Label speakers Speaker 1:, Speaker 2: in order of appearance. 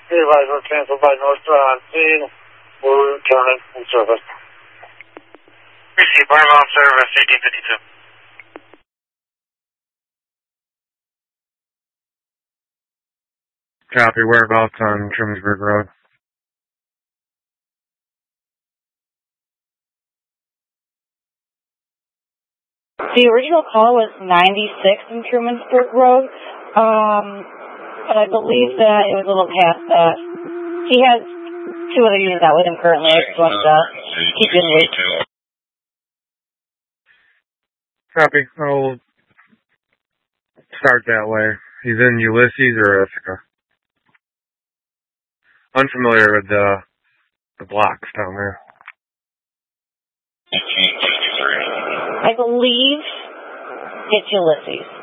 Speaker 1: Be advised, we're canceled by North scene. We'll return it in service. Receive Barnwell service 1852.
Speaker 2: Copy, whereabouts on Trumansburg Road?
Speaker 3: The original call was 96 in Trumansburg Road, but I believe that it was a little past that. He has 2 other units out with him currently. I just want to keep you in the loop.
Speaker 2: Copy, I'll start that way. He's in Ulysses or Ithaca? Unfamiliar with the blocks down there.
Speaker 3: I believe it's Ulysses.